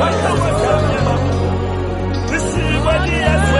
Waka waka nyama. This is what he has